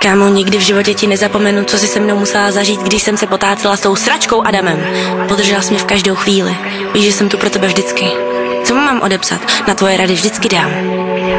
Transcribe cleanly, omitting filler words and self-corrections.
Kámo, nikdy v životě ti nezapomenu, co jsi se mnou musela zažít, když jsem se potácela s tou sračkou Adamem. Podržela jsi mě v každou chvíli. Víš, že jsem tu pro tebe vždycky. Co mu mám odepsat? Na tvoje rady vždycky dám.